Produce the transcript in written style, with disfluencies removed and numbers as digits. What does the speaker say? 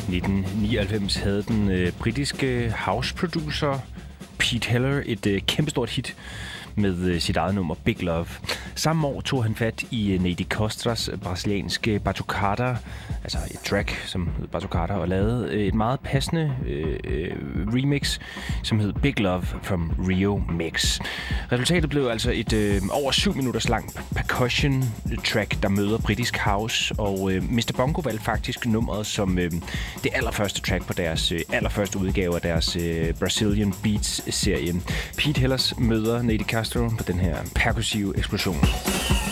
1999 havde den britiske house producer Pete Heller et kæmpestort hit med sit eget nummer Big Love. Samme år tog han fat i Nady Costras brasilianske Batucada, altså et track, som hed Batucada, og lavede et meget passende remix, som hed Big Love from Rio Mix. Resultatet blev altså et over 7 minutters langt percussion track, der møder britisk house, og Mr. Bongo valgte faktisk nummeret som det allerførste track på deres allerførste udgave af deres Brazilian Beats-serien. Pete Hellers møder Nady Costro på den her perkussive eksplosion.